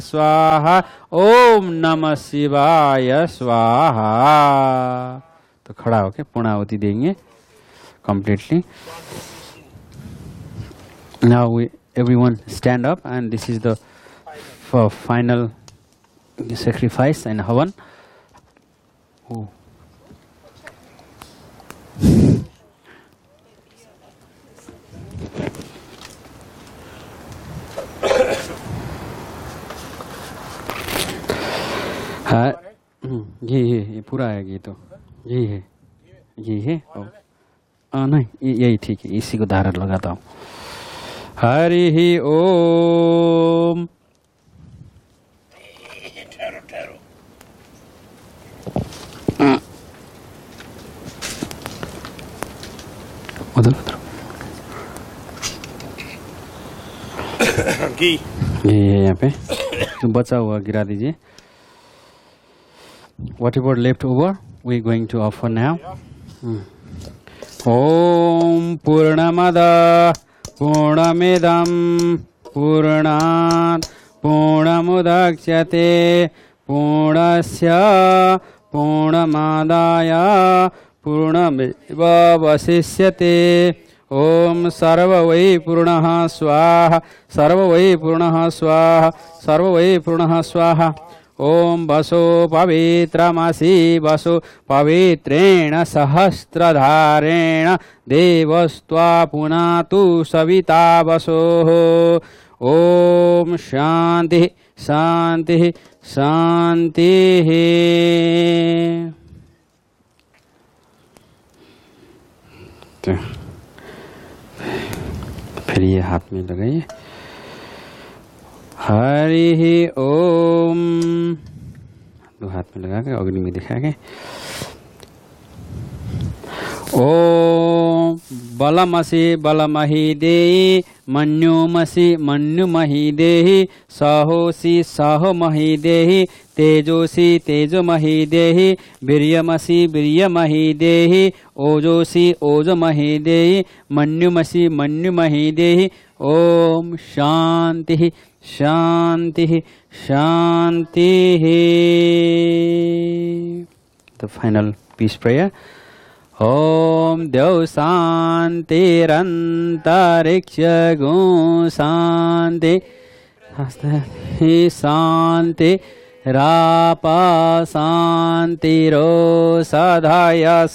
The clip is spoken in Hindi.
स्वाहा, ओम नमः शिवाय स्वाहा। तो खड़ा होके पूर्णाहुति देंगे completely. Now everyone stand up, and this is the final sacrifice and havan. Oh. ये पूरा है, ये तो ये है नहीं, यही ठीक है, इसी को धारण लगाता हूँ। हरि ओम। ठहरो उधर ये यहाँ पे तो बचा हुआ गिरा दीजिए। Whatever left over, we're going to offer now. Om Purnamada Purnamidam Purnat Purnamudachyate Purnasya Purnamadaya Purnameva Vasishyate. Om Sarvavai Purnaha Swaha Sarvavai Purnaha Swaha Sarvavai Purnaha Swaha. ओम वसो पवित्रमसि वसो पवित्रेण सहस्त्रधारेण देवस्त्वा पुनातु सविता वसोः। ओम शांति शांति शांति। फिर ये हाथ में लगाइए। हरि ओम। दो हाथ में लगा के अग्नि में दिखा के ओम बलमसि बलमहि देहि मन्युमसि मन्युमहि देहि सहोसि सहमहि देहि तेजोसि तेजमहि देहि वीर्यमसि वीर्यमहि देहि ओजोसि ओजमहि देहि मन्युमसि मन्युमहि देहि। ओम शांति शांति शांति। The final peace prayer. Om Dev Santirantariksha Gun Santi Santi Rapa Santiro Sadhaya